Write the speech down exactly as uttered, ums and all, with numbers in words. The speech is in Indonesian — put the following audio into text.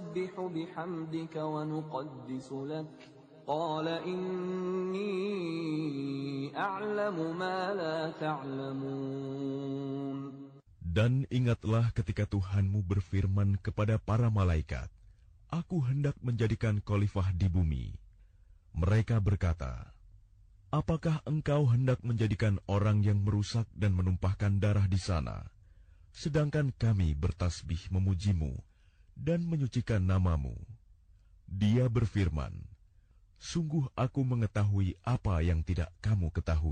نُسَبِّحُ بِحَمْدِكَ وَنُقَدِّسُ لَكَ قَالَ إِنِّي أَعْلَمُ مَا لَا تَعْلَمُونَ. Dan ingatlah ketika Tuhanmu berfirman kepada para malaikat, Aku hendak menjadikan khalifah di bumi. Mereka berkata, Apakah engkau hendak menjadikan orang yang merusak dan menumpahkan darah di sana, sedangkan kami bertasbih memujimu dan menyucikan namamu? Dia berfirman, Sungguh aku mengetahui apa yang tidak kamu ketahui.